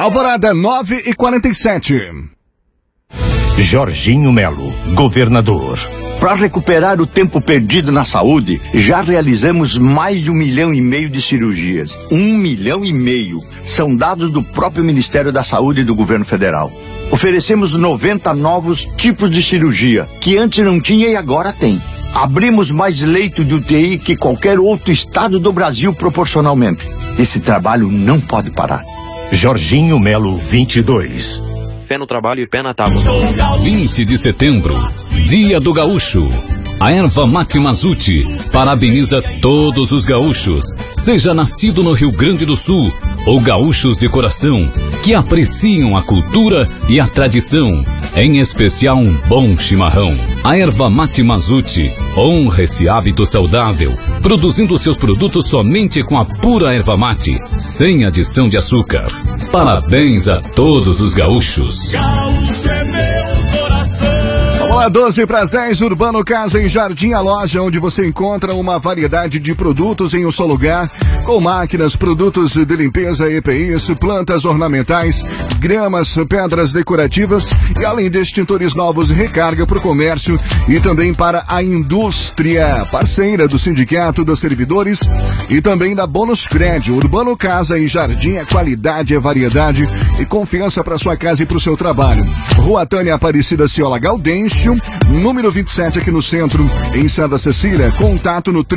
Alvorada 9h47. Jorginho Melo, governador. Para recuperar o tempo perdido na saúde, já realizamos mais de 1,5 milhão de cirurgias. 1,5 milhão. São dados do próprio Ministério da Saúde do Governo Federal. Oferecemos 90 novos tipos de cirurgia, que antes não tinha e agora tem. Abrimos mais leito de UTI que qualquer outro estado do Brasil proporcionalmente. Esse trabalho não pode parar. Jorginho Melo 22. Fé no trabalho e pé na tábua. 20 de setembro, Dia do Gaúcho. A Erva Mate Mazzuti parabeniza todos os gaúchos, seja nascido no Rio Grande do Sul ou gaúchos de coração, que apreciam a cultura e a tradição, em especial um bom chimarrão. A Erva Mate Mazzuti honra esse hábito saudável, produzindo seus produtos somente com a pura erva mate, sem adição de açúcar. Parabéns a todos os gaúchos. Gaúcho é meu coração. Vamos lá, 12:10, Urbano Casa e Jardim, a loja onde você encontra uma variedade de produtos em um só lugar, com máquinas, produtos de limpeza, EPIs, plantas ornamentais, gramas, pedras decorativas e além de extintores novos, recarga para o comércio e também para a indústria, parceira do Sindicato dos Servidores e também da Bônus Cred. Urbano Casa e Jardim é qualidade, é variedade e confiança para sua casa e para o seu trabalho. Rua Tânia Aparecida Ciola Gaudêncio, número 27 aqui no centro, em Santa Cecília. Contato no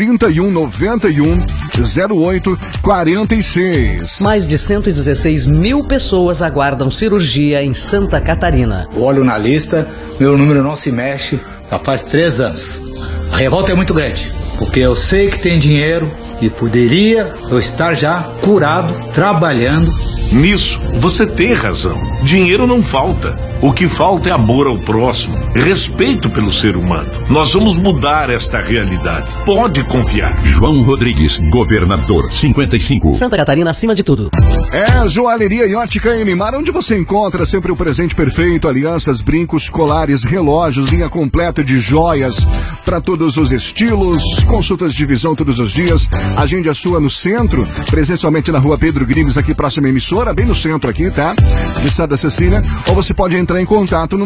3191-0846. Mais de 116 mil pessoas aguardam cirurgia em Santa Catarina. Olho na lista, meu número não se mexe, já faz 3 anos. A revolta é muito grande, porque eu sei que tem dinheiro e poderia eu estar já curado, trabalhando. Nisso, você tem razão. Dinheiro não falta. O que falta é amor ao próximo, respeito pelo ser humano. Nós vamos mudar esta realidade. Pode confiar. João Rodrigues, governador 55. Santa Catarina acima de tudo. É Joalheria e Ótica Enimar, onde você encontra sempre o presente perfeito, alianças, brincos, colares, relógios, linha completa de joias para todos os estilos, consultas de visão todos os dias. Agende a sua no centro, presencialmente na Rua Pedro Grimes, aqui próximo à emissora, bem no centro aqui, tá? De Santa Cecília. Ou você pode entrar em contato no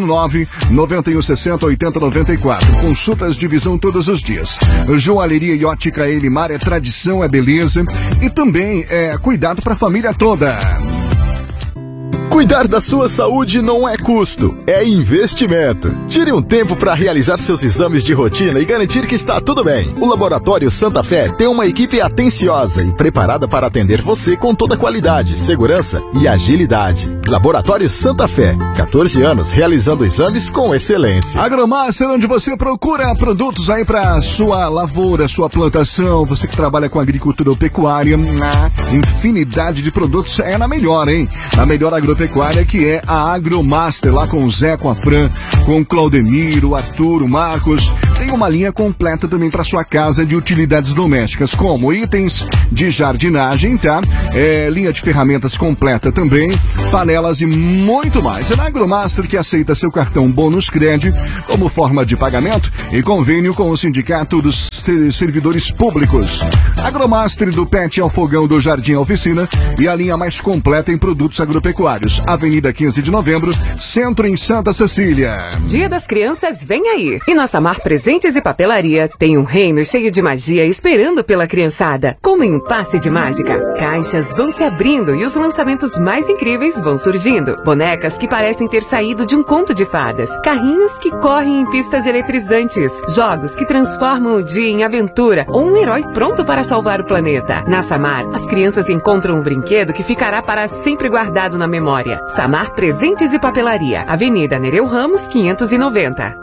99160-8094. Consultas de visão todos os dias. Joalheria e Ótica Enimar é tradição, é beleza e também é cuidado para a família toda. Cuidar da sua saúde não é custo, é investimento. Tire um tempo para realizar seus exames de rotina e garantir que está tudo bem. O Laboratório Santa Fé tem uma equipe atenciosa e preparada para atender você com toda qualidade, segurança e agilidade. Laboratório Santa Fé, 14 anos realizando exames com excelência. Agromaster, onde você procura produtos aí para sua lavoura, sua plantação, você que trabalha com agricultura ou pecuária, infinidade de produtos é na melhor, hein? Na melhor agropecuária, que é a Agromaster, lá com o Zé, com a Fran, com o Claudemiro, o Arthur, o Marcos. Tem uma linha completa também para sua casa de utilidades domésticas, como itens de jardinagem, tá? Linha de ferramentas completa também, panelas e muito mais. É na Agromaster que aceita seu cartão Bônus Cred como forma de pagamento e convênio com o Sindicato dos Servidores Públicos. Agromaster, do Pet ao Fogão, do Jardim à Oficina e a linha mais completa em produtos agropecuários. Avenida 15 de Novembro, centro em Santa Cecília. Dia das Crianças vem aí. E na Samar Presentes e Papelaria tem um reino cheio de magia esperando pela criançada. Como em um passe de mágica, caixas vão se abrindo e os lançamentos mais incríveis vão surgindo. Bonecas que parecem ter saído de um conto de fadas. Carrinhos que correm em pistas eletrizantes. Jogos que transformam o dia em aventura ou um herói pronto para salvar o planeta. Na Samar, as crianças encontram um brinquedo que ficará para sempre guardado na memória. Samar Presentes e Papelaria, Avenida Nereu Ramos, 590.